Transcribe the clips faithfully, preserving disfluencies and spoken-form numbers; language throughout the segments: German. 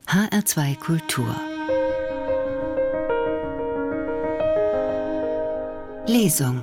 H R zwei Kultur Lesung.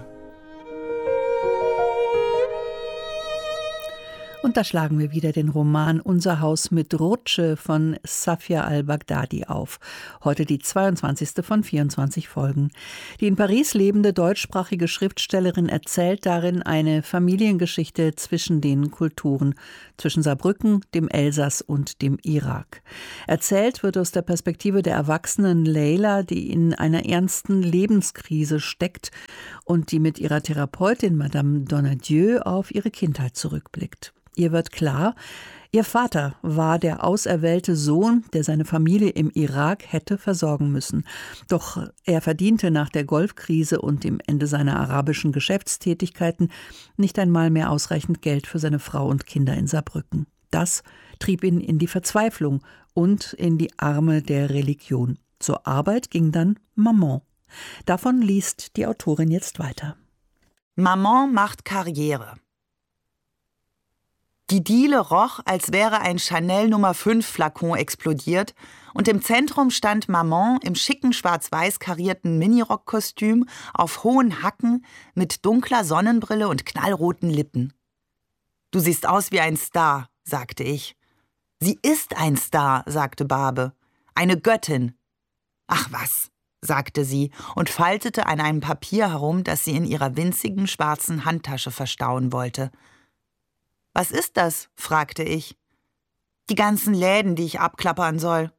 Und da schlagen wir wieder den Roman Unser Haus mit Rutsche von Safia al-Baghdadi auf. Heute die zweiundzwanzigste von vierundzwanzig Folgen. Die in Paris lebende deutschsprachige Schriftstellerin erzählt darin eine Familiengeschichte zwischen den Kulturen, zwischen Saarbrücken, dem Elsass und dem Irak. Erzählt wird aus der Perspektive der erwachsenen Leila, die in einer ernsten Lebenskrise steckt und die mit ihrer Therapeutin Madame Donadieu auf ihre Kindheit zurückblickt. Ihr wird klar, ihr Vater war der auserwählte Sohn, der seine Familie im Irak hätte versorgen müssen. Doch er verdiente nach der Golfkrise und dem Ende seiner arabischen Geschäftstätigkeiten nicht einmal mehr ausreichend Geld für seine Frau und Kinder in Saarbrücken. Das trieb ihn in die Verzweiflung und in die Arme der Religion. Zur Arbeit ging dann Maman. Davon liest die Autorin jetzt weiter. Maman macht Karriere. Die Diele roch, als wäre ein Chanel Nummer fünf Flakon explodiert und im Zentrum stand Maman im schicken schwarz-weiß karierten Minirock-Kostüm auf hohen Hacken mit dunkler Sonnenbrille und knallroten Lippen. »Du siehst aus wie ein Star«, sagte ich. »Sie ist ein Star«, sagte Barbe. »Eine Göttin.« »Ach was«, sagte sie und faltete an einem Papier herum, das sie in ihrer winzigen schwarzen Handtasche verstauen wollte. »Was ist das?« fragte ich. »Die ganzen Läden, die ich abklappern soll.«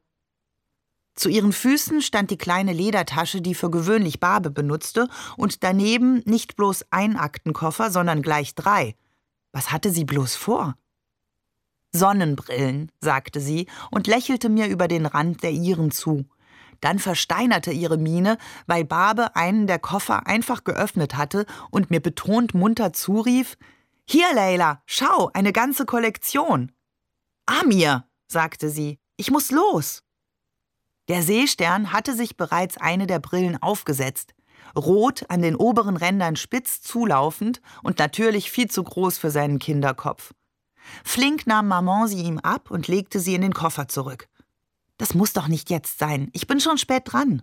Zu ihren Füßen stand die kleine Ledertasche, die für gewöhnlich Barbe benutzte, und daneben nicht bloß ein Aktenkoffer, sondern gleich drei. Was hatte sie bloß vor? »Sonnenbrillen«, sagte sie und lächelte mir über den Rand der ihren zu. Dann versteinerte ihre Miene, weil Barbe einen der Koffer einfach geöffnet hatte und mir betont munter zurief: »Hier, Leila, schau, eine ganze Kollektion.« »Amir«, sagte sie, »ich muss los.« Der Seestern hatte sich bereits eine der Brillen aufgesetzt, rot an den oberen Rändern spitz zulaufend und natürlich viel zu groß für seinen Kinderkopf. Flink nahm Maman sie ihm ab und legte sie in den Koffer zurück. »Das muss doch nicht jetzt sein, ich bin schon spät dran.«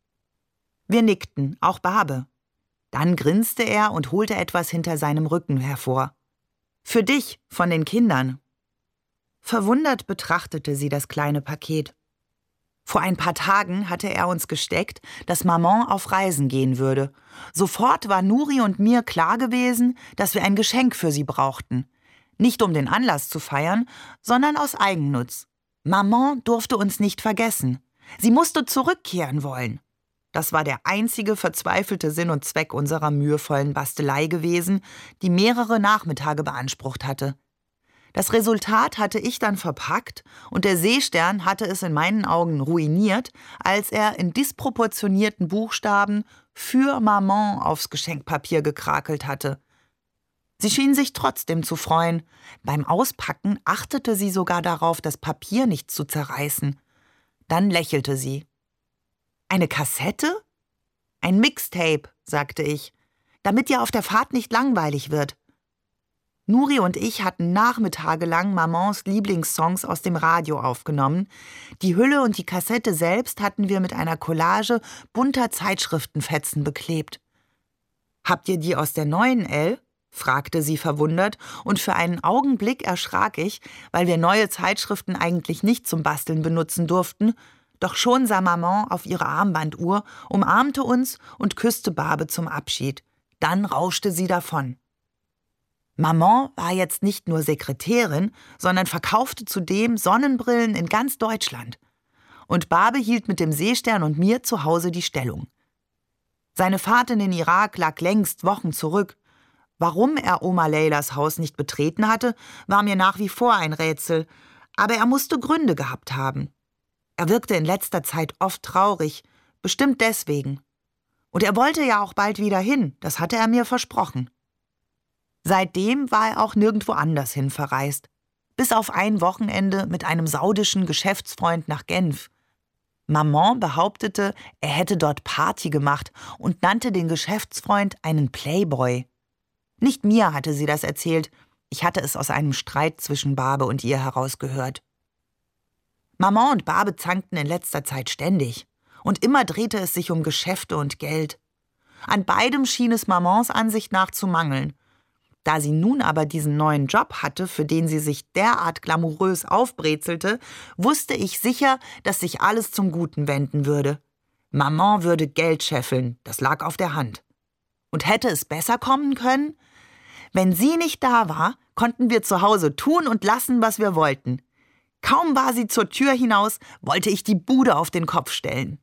Wir nickten, auch Barbe. Dann grinste er und holte etwas hinter seinem Rücken hervor. »Für dich, von den Kindern.« Verwundert betrachtete sie das kleine Paket. Vor ein paar Tagen hatte er uns gesteckt, dass Maman auf Reisen gehen würde. Sofort war Nuri und mir klar gewesen, dass wir ein Geschenk für sie brauchten. Nicht um den Anlass zu feiern, sondern aus Eigennutz. Maman durfte uns nicht vergessen. Sie musste zurückkehren wollen. Das war der einzige verzweifelte Sinn und Zweck unserer mühevollen Bastelei gewesen, die mehrere Nachmittage beansprucht hatte. Das Resultat hatte ich dann verpackt und der Seestern hatte es in meinen Augen ruiniert, als er in disproportionierten Buchstaben »für Maman« aufs Geschenkpapier gekrakelt hatte. Sie schien sich trotzdem zu freuen. Beim Auspacken achtete sie sogar darauf, das Papier nicht zu zerreißen. Dann lächelte sie. »Eine Kassette?« »Ein Mixtape«, sagte ich, »damit dir auf der Fahrt nicht langweilig wird.« Nuri und ich hatten nachmittagelang Mamans Lieblingssongs aus dem Radio aufgenommen. Die Hülle und die Kassette selbst hatten wir mit einer Collage bunter Zeitschriftenfetzen beklebt. »Habt ihr die aus der neuen, Elle?« fragte sie verwundert, und für einen Augenblick erschrak ich, weil wir neue Zeitschriften eigentlich nicht zum Basteln benutzen durften. Doch schon sah Maman auf ihre Armbanduhr, umarmte uns und küsste Barbe zum Abschied. Dann rauschte sie davon. Maman war jetzt nicht nur Sekretärin, sondern verkaufte zudem Sonnenbrillen in ganz Deutschland. Und Barbe hielt mit dem Seestern und mir zu Hause die Stellung. Seine Fahrt in den Irak lag längst Wochen zurück. Warum er Oma Leilas Haus nicht betreten hatte, war mir nach wie vor ein Rätsel. Aber er musste Gründe gehabt haben. Er wirkte in letzter Zeit oft traurig, bestimmt deswegen. Und er wollte ja auch bald wieder hin, das hatte er mir versprochen. Seitdem war er auch nirgendwo anders hin verreist. Bis auf ein Wochenende mit einem saudischen Geschäftsfreund nach Genf. Maman behauptete, er hätte dort Party gemacht und nannte den Geschäftsfreund einen Playboy. Nicht mir hatte sie das erzählt, ich hatte es aus einem Streit zwischen Barbe und ihr herausgehört. Maman und Barbe zankten in letzter Zeit ständig. Und immer drehte es sich um Geschäfte und Geld. An beidem schien es Mamans Ansicht nach zu mangeln. Da sie nun aber diesen neuen Job hatte, für den sie sich derart glamourös aufbrezelte, wusste ich sicher, dass sich alles zum Guten wenden würde. Maman würde Geld scheffeln, das lag auf der Hand. Und hätte es besser kommen können? Wenn sie nicht da war, konnten wir zu Hause tun und lassen, was wir wollten. Kaum war sie zur Tür hinaus, wollte ich die Bude auf den Kopf stellen.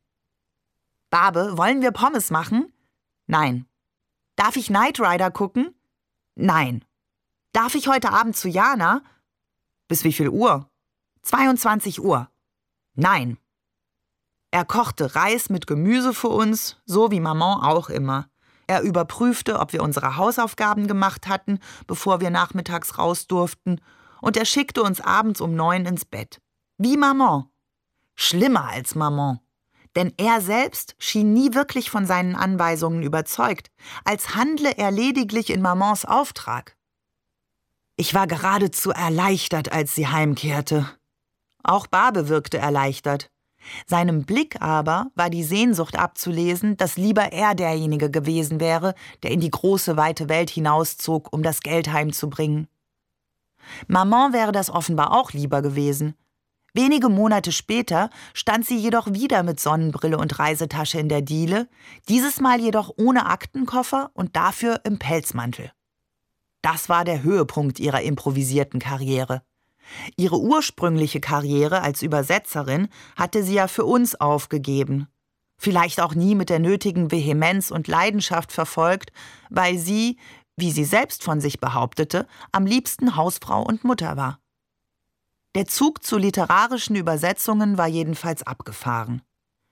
Barbe, wollen wir Pommes machen? Nein. Darf ich Knight Rider gucken? Nein. Darf ich heute Abend zu Jana? Bis wie viel Uhr? zweiundzwanzig Uhr. Nein. Er kochte Reis mit Gemüse für uns, so wie Maman auch immer. Er überprüfte, ob wir unsere Hausaufgaben gemacht hatten, bevor wir nachmittags raus durften, und er schickte uns abends um neun ins Bett. Wie Maman. Schlimmer als Maman. Denn er selbst schien nie wirklich von seinen Anweisungen überzeugt, als handle er lediglich in Mamans Auftrag. Ich war geradezu erleichtert, als sie heimkehrte. Auch Barbe wirkte erleichtert. Seinem Blick aber war die Sehnsucht abzulesen, dass lieber er derjenige gewesen wäre, der in die große, weite Welt hinauszog, um das Geld heimzubringen. Maman wäre das offenbar auch lieber gewesen. Wenige Monate später stand sie jedoch wieder mit Sonnenbrille und Reisetasche in der Diele, dieses Mal jedoch ohne Aktenkoffer und dafür im Pelzmantel. Das war der Höhepunkt ihrer improvisierten Karriere. Ihre ursprüngliche Karriere als Übersetzerin hatte sie ja für uns aufgegeben. Vielleicht auch nie mit der nötigen Vehemenz und Leidenschaft verfolgt, weil sie, wie sie selbst von sich behauptete, am liebsten Hausfrau und Mutter war. Der Zug zu literarischen Übersetzungen war jedenfalls abgefahren.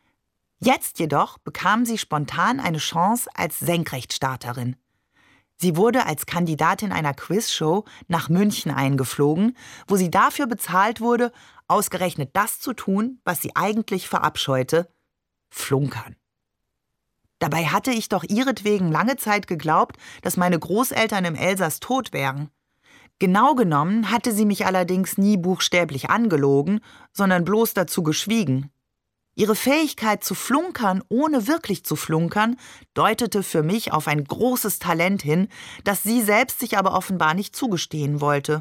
Jetzt jedoch bekam sie spontan eine Chance als Senkrechtstarterin. Sie wurde als Kandidatin einer Quizshow nach München eingeflogen, wo sie dafür bezahlt wurde, ausgerechnet das zu tun, was sie eigentlich verabscheute: Flunkern. Dabei hatte ich doch ihretwegen lange Zeit geglaubt, dass meine Großeltern im Elsass tot wären. Genau genommen hatte sie mich allerdings nie buchstäblich angelogen, sondern bloß dazu geschwiegen. Ihre Fähigkeit zu flunkern, ohne wirklich zu flunkern, deutete für mich auf ein großes Talent hin, das sie selbst sich aber offenbar nicht zugestehen wollte.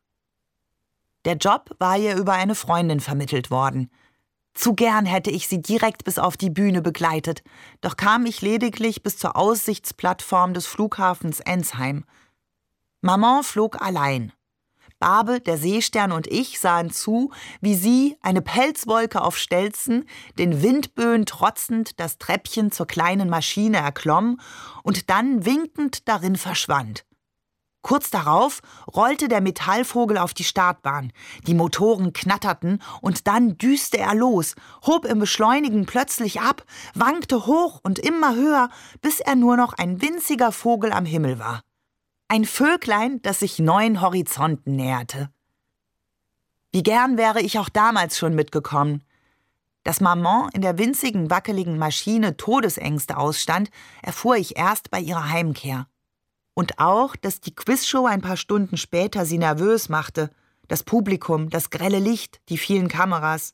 Der Job war ihr über eine Freundin vermittelt worden. Zu gern hätte ich sie direkt bis auf die Bühne begleitet, doch kam ich lediglich bis zur Aussichtsplattform des Flughafens Ensheim. Maman flog allein. Barbe, der Seestern und ich sahen zu, wie sie, eine Pelzwolke auf Stelzen, den Windböen trotzend das Treppchen zur kleinen Maschine erklomm und dann winkend darin verschwand. Kurz darauf rollte der Metallvogel auf die Startbahn, die Motoren knatterten und dann düste er los, hob im Beschleunigen plötzlich ab, wankte hoch und immer höher, bis er nur noch ein winziger Vogel am Himmel war. Ein Vöglein, das sich neuen Horizonten näherte. Wie gern wäre ich auch damals schon mitgekommen. Dass Maman in der winzigen, wackeligen Maschine Todesängste ausstand, erfuhr ich erst bei ihrer Heimkehr. Und auch, dass die Quizshow ein paar Stunden später sie nervös machte. Das Publikum, das grelle Licht, die vielen Kameras.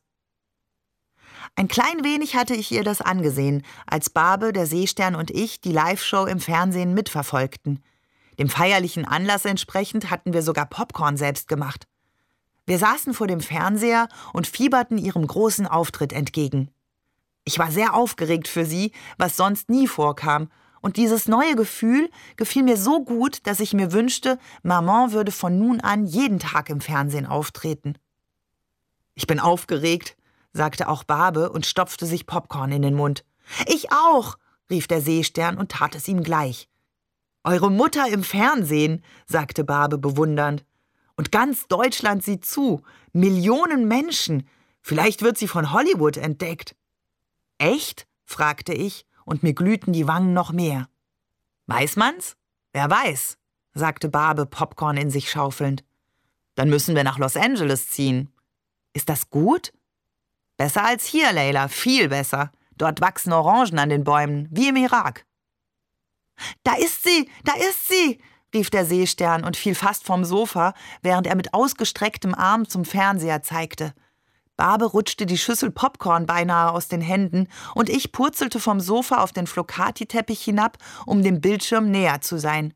Ein klein wenig hatte ich ihr das angesehen, als Barbe, der Seestern und ich die Live-Show im Fernsehen mitverfolgten. Dem feierlichen Anlass entsprechend hatten wir sogar Popcorn selbst gemacht. Wir saßen vor dem Fernseher und fieberten ihrem großen Auftritt entgegen. Ich war sehr aufgeregt für sie, was sonst nie vorkam, und dieses neue Gefühl gefiel mir so gut, dass ich mir wünschte, Maman würde von nun an jeden Tag im Fernsehen auftreten. »Ich bin aufgeregt«, sagte auch Barbe und stopfte sich Popcorn in den Mund. »Ich auch«, rief der Seestern und tat es ihm gleich. »Eure Mutter im Fernsehen«, sagte Barbe bewundernd. »Und ganz Deutschland sieht zu. Millionen Menschen. Vielleicht wird sie von Hollywood entdeckt.« »Echt?«, fragte ich, und mir glühten die Wangen noch mehr. »Weiß man's? Wer weiß«, sagte Barbe, Popcorn in sich schaufelnd. »Dann müssen wir nach Los Angeles ziehen.« »Ist das gut?« »Besser als hier, Leila, viel besser. Dort wachsen Orangen an den Bäumen, wie im Irak.« »Da ist sie, da ist sie«, rief der Seestern und fiel fast vom Sofa, während er mit ausgestrecktem Arm zum Fernseher zeigte. Barbe rutschte die Schüssel Popcorn beinahe aus den Händen und ich purzelte vom Sofa auf den Flocati-Teppich hinab, um dem Bildschirm näher zu sein.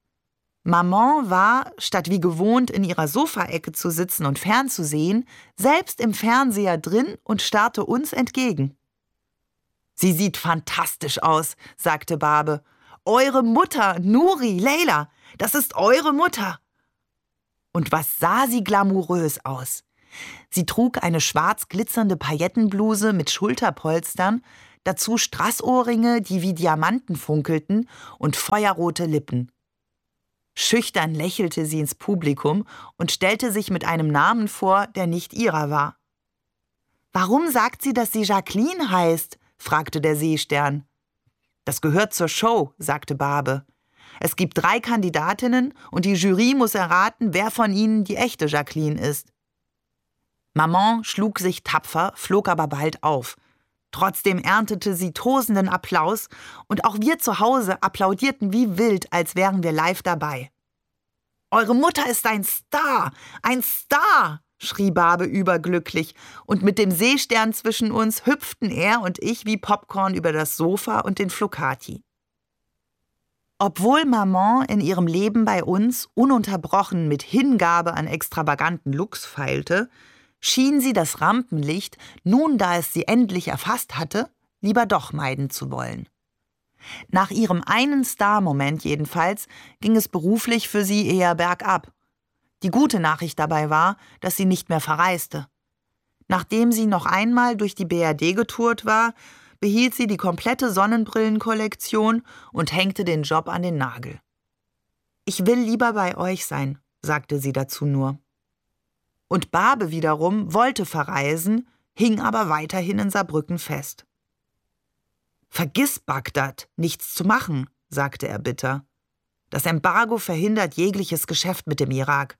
Maman war, statt wie gewohnt in ihrer Sofaecke zu sitzen und fernzusehen, selbst im Fernseher drin und starrte uns entgegen. »Sie sieht fantastisch aus«, sagte Barbe. »Eure Mutter, Nuri, Leila, das ist eure Mutter.« Und was sah sie glamourös aus. Sie trug eine schwarz glitzernde Paillettenbluse mit Schulterpolstern, dazu Strassohrringe, die wie Diamanten funkelten, und feuerrote Lippen. Schüchtern lächelte sie ins Publikum und stellte sich mit einem Namen vor, der nicht ihrer war. »Warum sagt sie, dass sie Jacqueline heißt?« fragte der Seestern. »Das gehört zur Show«, sagte Barbe. »Es gibt drei Kandidatinnen und die Jury muss erraten, wer von ihnen die echte Jacqueline ist.« Maman schlug sich tapfer, flog aber bald auf. Trotzdem erntete sie tosenden Applaus und auch wir zu Hause applaudierten wie wild, als wären wir live dabei. »Eure Mutter ist ein Star, ein Star«, schrie Barbe überglücklich, und mit dem Seestern zwischen uns hüpften er und ich wie Popcorn über das Sofa und den Flocati. Obwohl Maman in ihrem Leben bei uns ununterbrochen mit Hingabe an extravaganten Looks feilte, schien sie das Rampenlicht, nun da es sie endlich erfasst hatte, lieber doch meiden zu wollen. Nach ihrem einen Star-Moment jedenfalls ging es beruflich für sie eher bergab. Die gute Nachricht dabei war, dass sie nicht mehr verreiste. Nachdem sie noch einmal durch die B R D getourt war, behielt sie die komplette Sonnenbrillenkollektion und hängte den Job an den Nagel. »Ich will lieber bei euch sein«, sagte sie dazu nur. Und Barbe wiederum wollte verreisen, hing aber weiterhin in Saarbrücken fest. »Vergiss Bagdad, nichts zu machen«, sagte er bitter. »Das Embargo verhindert jegliches Geschäft mit dem Irak.«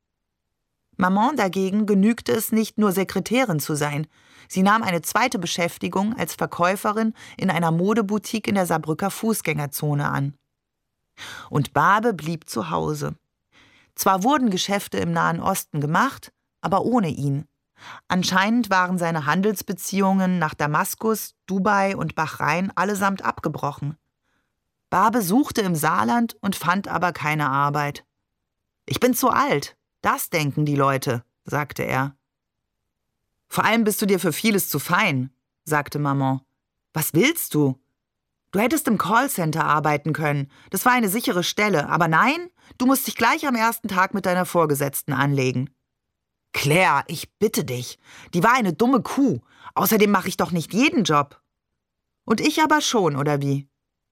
Maman dagegen genügte es nicht, nur Sekretärin zu sein. Sie nahm eine zweite Beschäftigung als Verkäuferin in einer Modeboutique in der Saarbrücker Fußgängerzone an. Und Barbe blieb zu Hause. Zwar wurden Geschäfte im Nahen Osten gemacht, aber ohne ihn. Anscheinend waren seine Handelsbeziehungen nach Damaskus, Dubai und Bahrain allesamt abgebrochen. Barbe suchte im Saarland und fand aber keine Arbeit. »Ich bin zu alt, das denken die Leute«, sagte er. »Vor allem bist du dir für vieles zu fein«, sagte Maman. »Was willst du? Du hättest im Callcenter arbeiten können, das war eine sichere Stelle, aber nein, du musst dich gleich am ersten Tag mit deiner Vorgesetzten anlegen.« »Claire, ich bitte dich, die war eine dumme Kuh, außerdem mache ich doch nicht jeden Job.« »Und ich aber schon, oder wie?«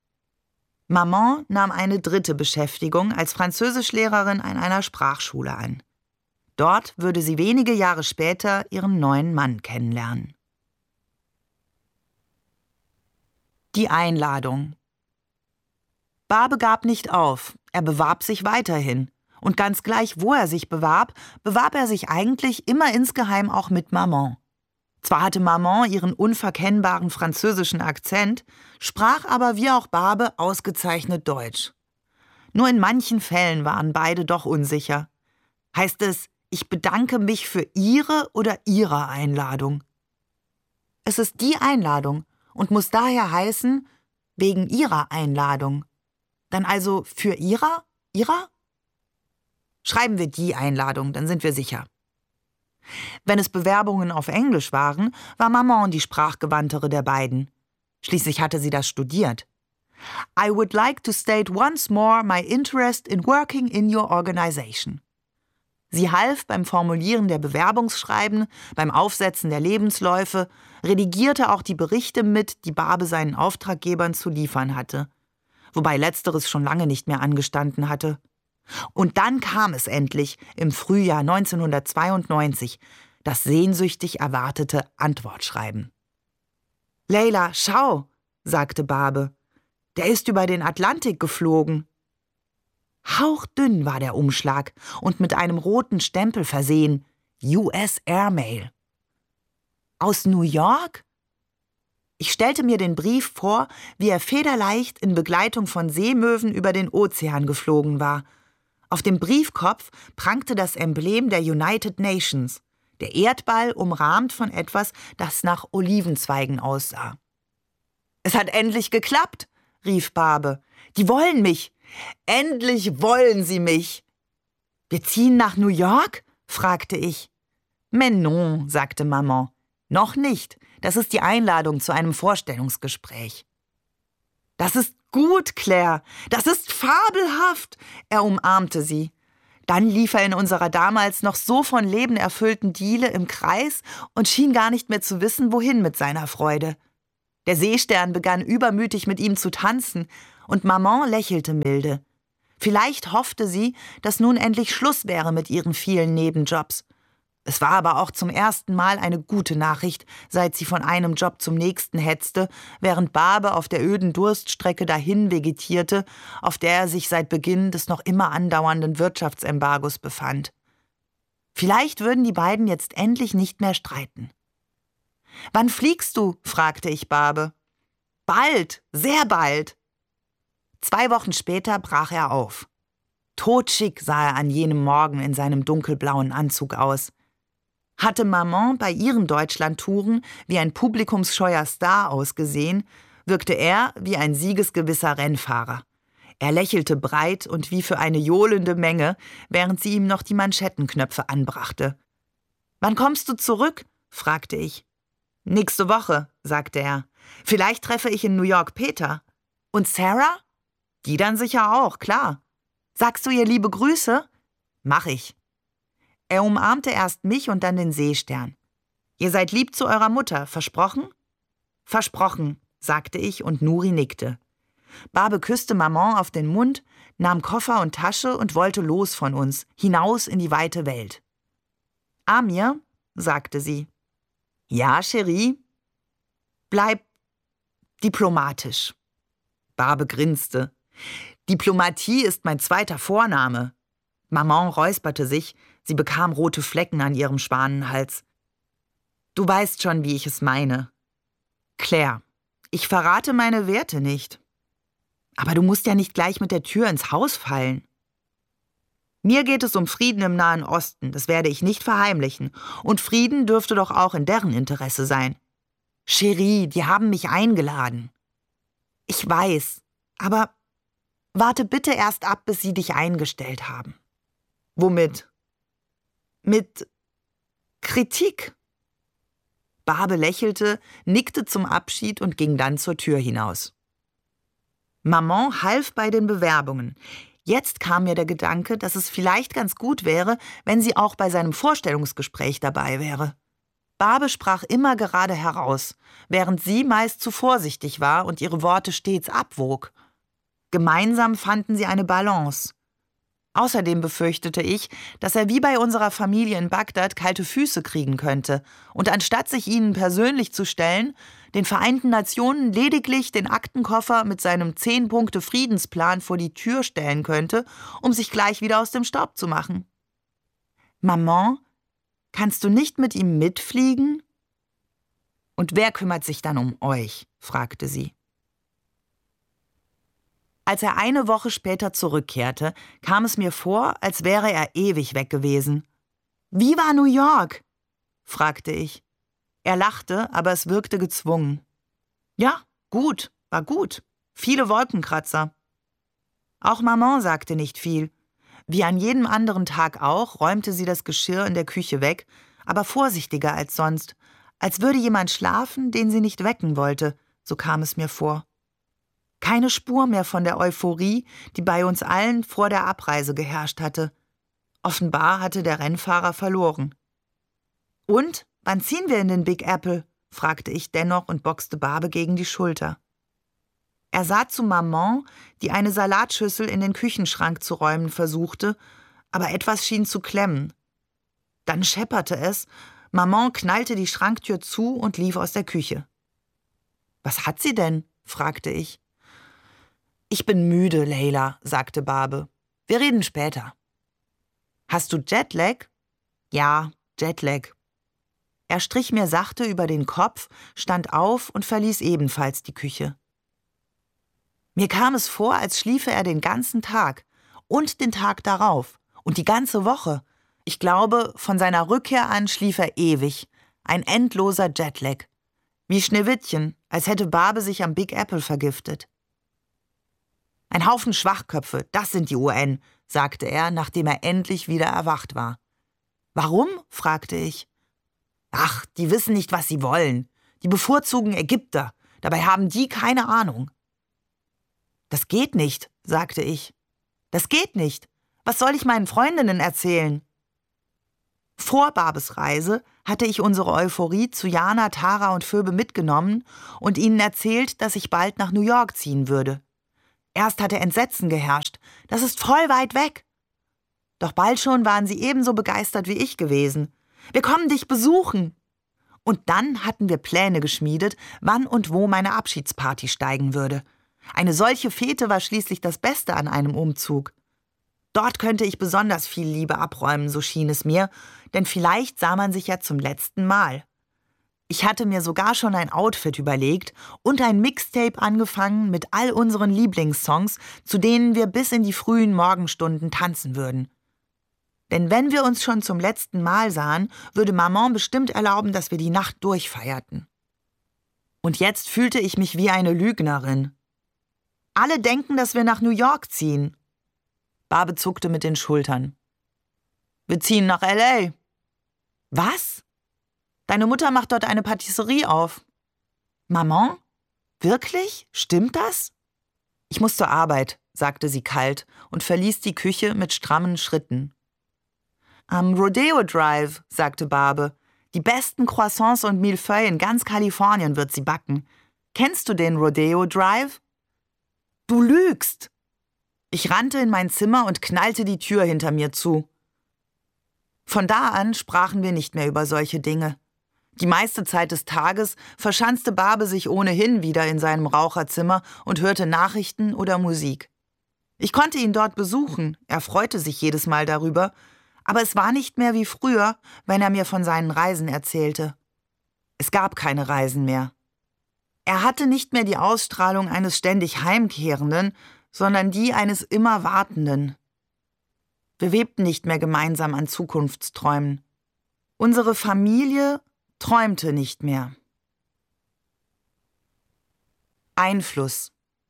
Maman nahm eine dritte Beschäftigung als Französischlehrerin an einer Sprachschule an. Dort würde sie wenige Jahre später ihren neuen Mann kennenlernen. Die Einladung. Barbe gab nicht auf, er bewarb sich weiterhin. Und ganz gleich, wo er sich bewarb, bewarb er sich eigentlich immer insgeheim auch mit Maman. Zwar hatte Maman ihren unverkennbaren französischen Akzent, sprach aber wie auch Barbe ausgezeichnet Deutsch. Nur in manchen Fällen waren beide doch unsicher. Heißt es, ich bedanke mich für Ihre oder Ihre Einladung? Es ist die Einladung und muss daher heißen, wegen Ihrer Einladung. Dann also für Ihrer? Ihrer? Schreiben wir die Einladung, dann sind wir sicher. Wenn es Bewerbungen auf Englisch waren, war Maman die sprachgewandtere der beiden. Schließlich hatte sie das studiert. I would like to state once more my interest in working in your organization. Sie half beim Formulieren der Bewerbungsschreiben, beim Aufsetzen der Lebensläufe, redigierte auch die Berichte mit, die Barbe seinen Auftraggebern zu liefern hatte. Wobei letzteres schon lange nicht mehr angestanden hatte. Und dann kam es endlich im Frühjahr neunzehnhundertzweiundneunzig, das sehnsüchtig erwartete Antwortschreiben. »Leila, schau«, sagte Barbe, »der ist über den Atlantik geflogen.« Hauchdünn war der Umschlag und mit einem roten Stempel versehen, U S Airmail. »Aus New York?« Ich stellte mir den Brief vor, wie er federleicht in Begleitung von Seemöwen über den Ozean geflogen war. Auf dem Briefkopf prangte das Emblem der United Nations, Der Erdball umrahmt von etwas, das nach Olivenzweigen aussah. »Es hat endlich geklappt«, rief Barbe. »Die wollen mich. Endlich wollen sie mich.« »Wir ziehen nach New York?« fragte ich. »Mais non«, sagte Maman. »Noch nicht. Das ist die Einladung zu einem Vorstellungsgespräch.« »Das ist gut, Claire. Das ist fabelhaft.« Er umarmte sie. Dann lief er in unserer damals noch so von Leben erfüllten Diele im Kreis und schien gar nicht mehr zu wissen, wohin mit seiner Freude. Der Seestern begann übermütig mit ihm zu tanzen, und Maman lächelte milde. Vielleicht hoffte sie, dass nun endlich Schluss wäre mit ihren vielen Nebenjobs. Es war aber auch zum ersten Mal eine gute Nachricht, seit sie von einem Job zum nächsten hetzte, während Barbe auf der öden Durststrecke dahin vegetierte, auf der er sich seit Beginn des noch immer andauernden Wirtschaftsembargos befand. Vielleicht würden die beiden jetzt endlich nicht mehr streiten. »Wann fliegst du?« fragte ich Barbe. »Bald, sehr bald.« Zwei Wochen später brach er auf. Totschick sah er an jenem Morgen in seinem dunkelblauen Anzug aus. Hatte Maman bei ihren Deutschlandtouren wie ein publikumsscheuer Star ausgesehen, wirkte er wie ein siegesgewisser Rennfahrer. Er lächelte breit und wie für eine johlende Menge, während sie ihm noch die Manschettenknöpfe anbrachte. »Wann kommst du zurück?« fragte ich. »Nächste Woche«, sagte er. »Vielleicht treffe ich in New York Peter. Und Sarah?« »Die dann sicher auch, klar. Sagst du ihr liebe Grüße?« »Mach ich.« Er umarmte erst mich und dann den Seestern. »Ihr seid lieb zu eurer Mutter, versprochen?« »Versprochen«, sagte ich und Nuri nickte. Barbe küsste Maman auf den Mund, nahm Koffer und Tasche und wollte los von uns, hinaus in die weite Welt. »Amir«, sagte sie. »Ja, Chérie?« »Bleib diplomatisch.« Barbe grinste. »Diplomatie ist mein zweiter Vorname.« Maman räusperte sich, sie bekam rote Flecken an ihrem Schwanenhals. »Du weißt schon, wie ich es meine. Claire, ich verrate meine Werte nicht. Aber du musst ja nicht gleich mit der Tür ins Haus fallen. Mir geht es um Frieden im Nahen Osten, das werde ich nicht verheimlichen. Und Frieden dürfte doch auch in deren Interesse sein. Chérie, die haben mich eingeladen.« »Ich weiß, aber warte bitte erst ab, bis sie dich eingestellt haben.« »Womit?« »Mit Kritik.« Barbe lächelte, nickte zum Abschied und ging dann zur Tür hinaus. Maman half bei den Bewerbungen. Jetzt kam mir der Gedanke, dass es vielleicht ganz gut wäre, wenn sie auch bei seinem Vorstellungsgespräch dabei wäre. Barbe sprach immer gerade heraus, während sie meist zu vorsichtig war und ihre Worte stets abwog. Gemeinsam fanden sie eine Balance. Außerdem befürchtete ich, dass er wie bei unserer Familie in Bagdad kalte Füße kriegen könnte und anstatt sich ihnen persönlich zu stellen, den Vereinten Nationen lediglich den Aktenkoffer mit seinem Zehn-Punkte-Friedensplan vor die Tür stellen könnte, um sich gleich wieder aus dem Staub zu machen. »Maman, kannst du nicht mit ihm mitfliegen?« »Und wer kümmert sich dann um euch?« fragte sie. Als er eine Woche später zurückkehrte, kam es mir vor, als wäre er ewig weg gewesen. »Wie war New York?« fragte ich. Er lachte, aber es wirkte gezwungen. »Ja, gut, war gut. Viele Wolkenkratzer.« Auch Maman sagte nicht viel. Wie an jedem anderen Tag auch, räumte sie das Geschirr in der Küche weg, aber vorsichtiger als sonst, als würde jemand schlafen, den sie nicht wecken wollte, so kam es mir vor. Keine Spur mehr von der Euphorie, die bei uns allen vor der Abreise geherrscht hatte. Offenbar hatte der Rennfahrer verloren. »Und, wann ziehen wir in den Big Apple?« fragte ich dennoch und boxte Barbe gegen die Schulter. Er sah zu Maman, die eine Salatschüssel in den Küchenschrank zu räumen versuchte, aber etwas schien zu klemmen. Dann schepperte es, Maman knallte die Schranktür zu und lief aus der Küche. »Was hat sie denn?« fragte ich. »Ich bin müde, Leila«, sagte Barbe. »Wir reden später.« »Hast du Jetlag?« »Ja, Jetlag.« Er strich mir sachte über den Kopf, stand auf und verließ ebenfalls die Küche. Mir kam es vor, als schliefe er den ganzen Tag und den Tag darauf und die ganze Woche. Ich glaube, von seiner Rückkehr an schlief er ewig. Ein endloser Jetlag. Wie Schneewittchen, als hätte Barbe sich am Big Apple vergiftet. Ein Haufen Schwachköpfe, das sind die U N, sagte er, nachdem er endlich wieder erwacht war. Warum? Fragte ich. Ach, die wissen nicht, was sie wollen. Die bevorzugen Ägypter. Dabei haben die keine Ahnung. Das geht nicht, sagte ich. Das geht nicht. Was soll ich meinen Freundinnen erzählen? Vor Barbes Reise hatte ich unsere Euphorie zu Jana, Tara und Phoebe mitgenommen und ihnen erzählt, dass ich bald nach New York ziehen würde. Erst hatte Entsetzen geherrscht. Das ist voll weit weg. Doch bald schon waren sie ebenso begeistert wie ich gewesen. Wir kommen dich besuchen. Und dann hatten wir Pläne geschmiedet, wann und wo meine Abschiedsparty steigen würde. Eine solche Fete war schließlich das Beste an einem Umzug. Dort könnte ich besonders viel Liebe abräumen, so schien es mir, denn vielleicht sah man sich ja zum letzten Mal. Ich hatte mir sogar schon ein Outfit überlegt und ein Mixtape angefangen mit all unseren Lieblingssongs, zu denen wir bis in die frühen Morgenstunden tanzen würden. Denn wenn wir uns schon zum letzten Mal sahen, würde Maman bestimmt erlauben, dass wir die Nacht durchfeierten. Und jetzt fühlte ich mich wie eine Lügnerin. Alle denken, dass wir nach New York ziehen. Barbe zuckte mit den Schultern. Wir ziehen nach L A. Was? Deine Mutter macht dort eine Patisserie auf. Maman? Wirklich? Stimmt das? Ich muss zur Arbeit, sagte sie kalt und verließ die Küche mit strammen Schritten. Am Rodeo Drive, sagte Barbe. Die besten Croissants und Millefeuilles in ganz Kalifornien wird sie backen. Kennst du den Rodeo Drive? Du lügst! Ich rannte in mein Zimmer und knallte die Tür hinter mir zu. Von da an sprachen wir nicht mehr über solche Dinge. Die meiste Zeit des Tages verschanzte Barbe sich ohnehin wieder in seinem Raucherzimmer und hörte Nachrichten oder Musik. Ich konnte ihn dort besuchen, er freute sich jedes Mal darüber, aber es war nicht mehr wie früher, wenn er mir von seinen Reisen erzählte. Es gab keine Reisen mehr. Er hatte nicht mehr die Ausstrahlung eines ständig Heimkehrenden, sondern die eines immer Wartenden. Wir webten nicht mehr gemeinsam an Zukunftsträumen. Unsere Familie träumte nicht mehr. Einfluss.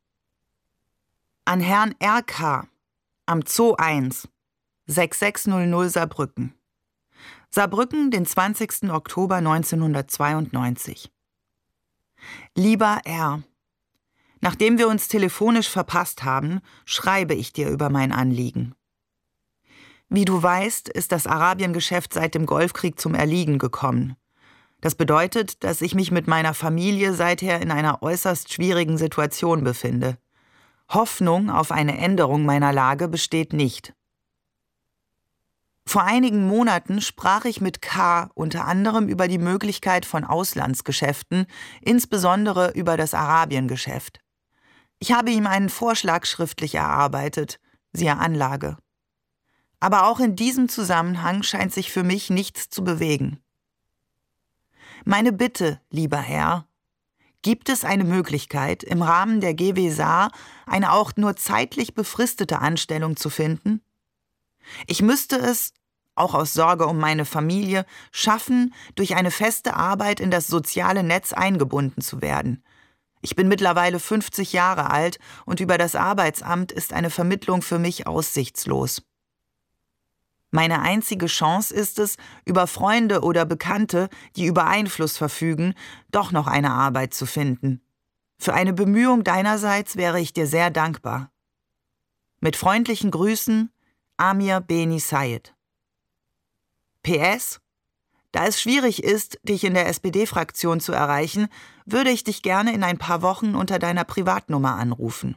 An Herrn R K am Zoo eins, sechs sechs null null Saarbrücken. Saarbrücken, den zwanzigsten Oktober neunzehnhundertzweiundneunzig. Lieber R., nachdem wir uns telefonisch verpasst haben, schreibe ich dir über mein Anliegen. Wie du weißt, ist das Arabiengeschäft seit dem Golfkrieg zum Erliegen gekommen. Das bedeutet, dass ich mich mit meiner Familie seither in einer äußerst schwierigen Situation befinde. Hoffnung auf eine Änderung meiner Lage besteht nicht. Vor einigen Monaten sprach ich mit K. unter anderem über die Möglichkeit von Auslandsgeschäften, insbesondere über das Arabiengeschäft. Ich habe ihm einen Vorschlag schriftlich erarbeitet, siehe Anlage. Aber auch in diesem Zusammenhang scheint sich für mich nichts zu bewegen. Meine Bitte, lieber Herr, gibt es eine Möglichkeit, im Rahmen der G W Saar eine auch nur zeitlich befristete Anstellung zu finden? Ich müsste es, auch aus Sorge um meine Familie, schaffen, durch eine feste Arbeit in das soziale Netz eingebunden zu werden. Ich bin mittlerweile fünfzig Jahre alt und über das Arbeitsamt ist eine Vermittlung für mich aussichtslos. Meine einzige Chance ist es, über Freunde oder Bekannte, die über Einfluss verfügen, doch noch eine Arbeit zu finden. Für eine Bemühung deinerseits wäre ich dir sehr dankbar. Mit freundlichen Grüßen, Amir Beni Sayed. P S. Da es schwierig ist, dich in der S P D-Fraktion zu erreichen, würde ich dich gerne in ein paar Wochen unter deiner Privatnummer anrufen.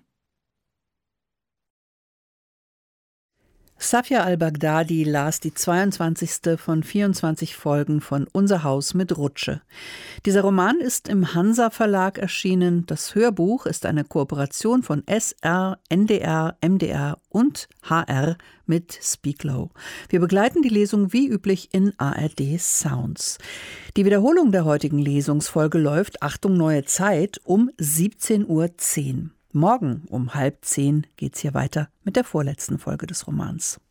Safia al-Baghdadi las die zweiundzwanzigste von vierundzwanzig Folgen von Unser Haus mit Rutsche. Dieser Roman ist im Hansa Verlag erschienen. Das Hörbuch ist eine Kooperation von S R, N D R, M D R und H R mit Speaklow. Wir begleiten die Lesung wie üblich in A R D Sounds. Die Wiederholung der heutigen Lesungsfolge läuft, Achtung, neue Zeit, um siebzehn Uhr zehn. Morgen um halb zehn geht's hier weiter mit der vorletzten Folge des Romans.